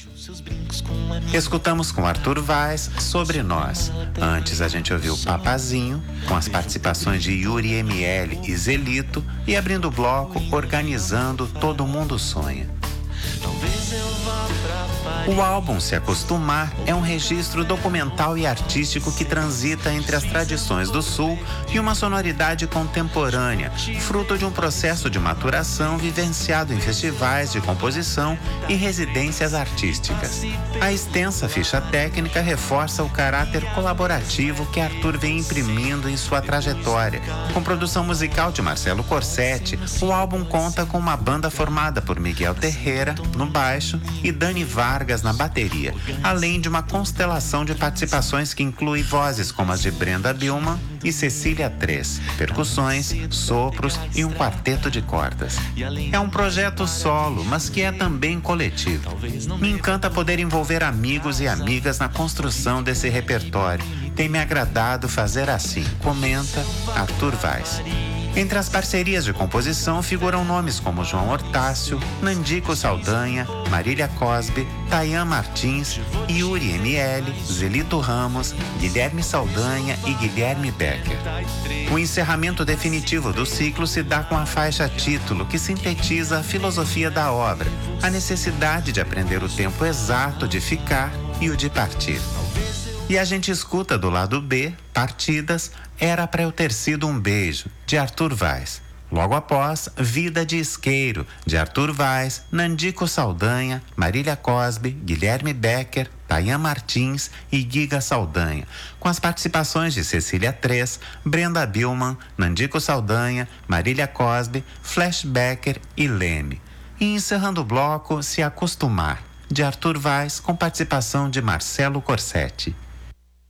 Escutamos com Arthur Vaz Sobre Nós. Antes a gente ouviu Papazinho, com as participações de Yuri ML e Zelito, e abrindo o bloco Organizando Todo Mundo Sonha. O álbum Se Acostumar é um registro documental e artístico que transita entre as tradições do Sul e uma sonoridade contemporânea, fruto de um processo de maturação vivenciado em festivais de composição e residências artísticas. A extensa ficha técnica reforça o caráter colaborativo que Arthur vem imprimindo em sua trajetória. Com produção musical de Marcelo Corsetti, o álbum conta com uma banda formada por Miguel Terreira, no baixo, e Dani Vargas na bateria, além de uma constelação de participações que inclui vozes como as de Brenda Billman e Cecília Três, percussões, sopros e um quarteto de cordas. É um projeto solo, mas que é também coletivo. Me encanta poder envolver amigos e amigas na construção desse repertório. Tem me agradado fazer assim, comenta Arthur Vaz. Entre as parcerias de composição figuram nomes como João Hortácio, Nandico Saldanha, Marília Cosbe, Tayan Martins, Yuri ML, Zelito Ramos, Guilherme Saldanha e Guilherme Becker. O encerramento definitivo do ciclo se dá com a faixa título, que sintetiza a filosofia da obra, a necessidade de aprender o tempo exato de ficar e o de partir. E a gente escuta do lado B, Partidas, Era Pra Eu Ter Sido um Beijo, de Arthur Vaz. Logo após, Vida de Isqueiro, de Arthur Vaz, Nandico Saldanha, Marília Cosbe, Guilherme Becker, Tayan Martins e Giga Saldanha, com as participações de Cecília Três, Brenda Billman, Nandico Saldanha, Marília Cosbe, Flash Becker e Leme. E encerrando o bloco, Se Acostumar, de Arthur Vaz, com participação de Marcelo Corsetti.